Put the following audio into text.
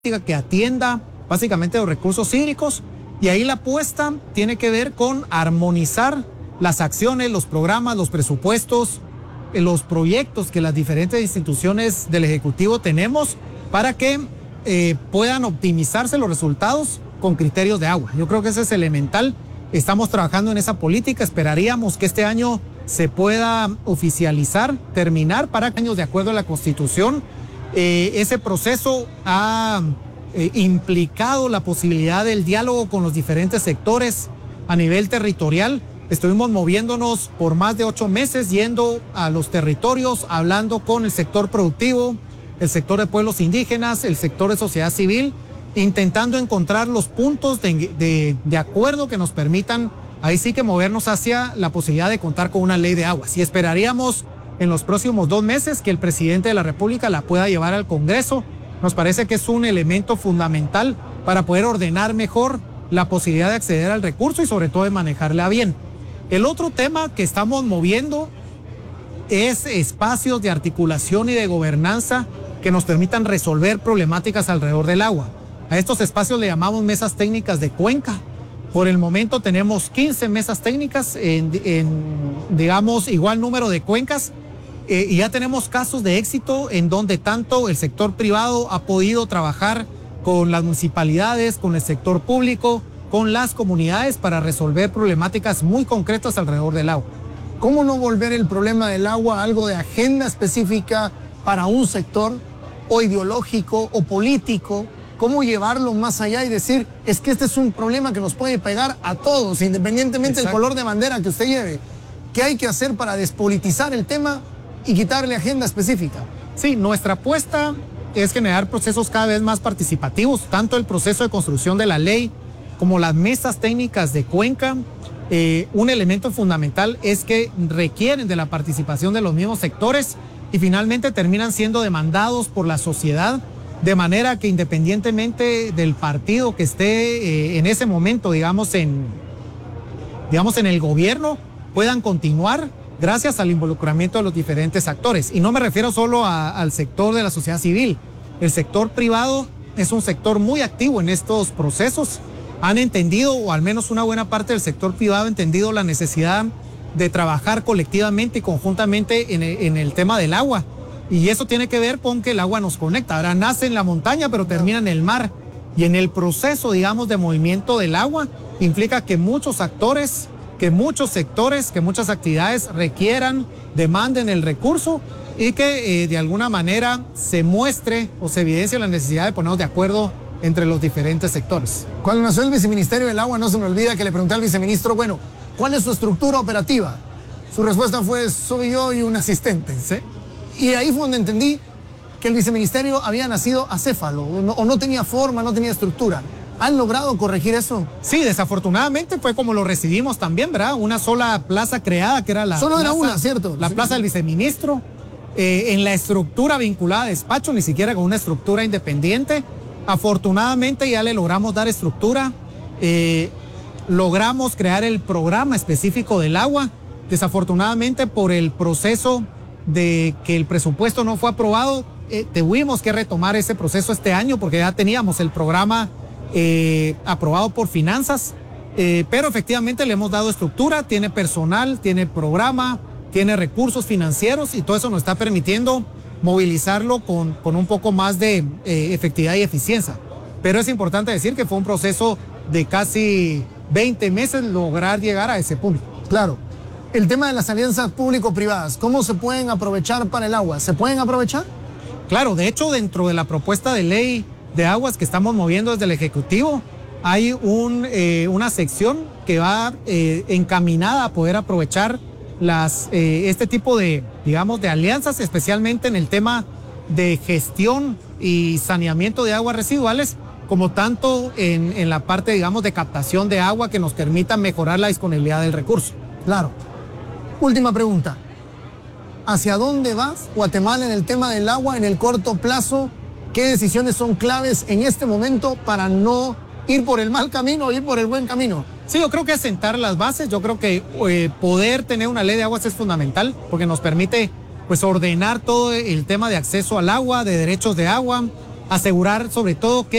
que atienda básicamente los recursos hídricos, y ahí la apuesta tiene que ver con armonizar las acciones, los programas, los presupuestos, los proyectos que las diferentes instituciones del Ejecutivo tenemos para que puedan optimizarse los resultados con criterios de agua. Yo creo que ese es elemental. Estamos trabajando en esa política. Esperaríamos que este año se pueda oficializar, terminar para años de acuerdo a la Constitución. Ese proceso ha implicado la posibilidad del diálogo con los diferentes sectores a nivel territorial. Estuvimos moviéndonos por más de 8 meses, yendo a los territorios, hablando con el sector productivo, el sector de pueblos indígenas, el sector de sociedad civil, intentando encontrar los puntos de acuerdo que nos permitan ahí sí que movernos hacia la posibilidad de contar con una ley de aguas. Y esperaríamos en los próximos 2 meses que el presidente de la República la pueda llevar al Congreso. Nos parece que es un elemento fundamental para poder ordenar mejor la posibilidad de acceder al recurso y sobre todo de manejarla bien. El otro tema que estamos moviendo es espacios de articulación y de gobernanza que nos permitan resolver problemáticas alrededor del agua. A estos espacios le llamamos mesas técnicas de cuenca. Por el momento tenemos 15 mesas técnicas digamos, igual número de cuencas. Y ya tenemos casos de éxito en donde tanto el sector privado ha podido trabajar con las municipalidades, con el sector público, con las comunidades para resolver problemáticas muy concretas alrededor del agua. ¿Cómo no volver el problema del agua algo de agenda específica para un sector o ideológico o político? ¿Cómo llevarlo más allá y decir, es que este es un problema que nos puede pegar a todos, independientemente del color de bandera que usted lleve? ¿Qué hay que hacer para despolitizar el tema y quitarle agenda específica? Sí, nuestra apuesta es generar procesos cada vez más participativos, tanto el proceso de construcción de la ley como las mesas técnicas de cuenca. Un elemento fundamental es que requieren de la participación de los mismos sectores y finalmente terminan siendo demandados por la sociedad, de manera que independientemente del partido que esté en ese momento, digamos en el gobierno, puedan continuar gracias al involucramiento de los diferentes actores. Y no me refiero solo al sector de la sociedad civil. El sector privado es un sector muy activo en estos procesos. Han entendido, o al menos una buena parte del sector privado ha entendido la necesidad de trabajar colectivamente y conjuntamente en el tema del agua. Y eso tiene que ver con que el agua nos conecta. Ahora nace en la montaña, pero termina en el mar. Y en el proceso, digamos, de movimiento del agua, implica que muchos actores, que muchos sectores, que muchas actividades requieran, demanden el recurso y que de alguna manera se muestre o se evidencie la necesidad de ponernos de acuerdo entre los diferentes sectores. Cuando nació el viceministerio del agua, no se me olvida que le pregunté al viceministro, bueno, ¿cuál es su estructura operativa? Su respuesta fue, soy yo y un asistente. ¿Sí? Y ahí fue donde entendí que el viceministerio había nacido acéfalo, o no tenía forma, no tenía estructura. ¿Han logrado corregir eso? Sí, desafortunadamente fue como lo recibimos también, ¿verdad? Una sola plaza creada, que era la Solo plaza, era una, ¿cierto? La plaza del viceministro. En la estructura vinculada a despacho, ni siquiera con una estructura independiente. Afortunadamente ya le logramos dar estructura. Logramos crear el programa específico del agua. Desafortunadamente, por el proceso de que el presupuesto no fue aprobado, tuvimos que retomar ese proceso este año porque ya teníamos el programa aprobado por finanzas, pero efectivamente le hemos dado estructura, tiene personal, tiene programa, tiene recursos financieros y todo eso nos está permitiendo movilizarlo con un poco más de efectividad y eficiencia. Pero es importante decir que fue un proceso de casi 20 meses lograr llegar a ese punto. Claro. El tema de las alianzas público-privadas, ¿cómo se pueden aprovechar para el agua? ¿Se pueden aprovechar? Claro, de hecho, dentro de la propuesta de ley de aguas que estamos moviendo desde el Ejecutivo, hay una sección que va encaminada a poder aprovechar este tipo de, digamos, de alianzas, especialmente en el tema de gestión y saneamiento de aguas residuales, como tanto en la parte, digamos, de captación de agua que nos permita mejorar la disponibilidad del recurso. Claro. Última pregunta. ¿Hacia dónde va Guatemala en el tema del agua en el corto plazo? ¿Qué decisiones son claves en este momento para no ir por el mal camino o ir por el buen camino? Sí, yo creo que sentar las bases. Yo creo que poder tener una ley de aguas es fundamental porque nos permite pues ordenar todo el tema de acceso al agua, de derechos de agua, asegurar sobre todo que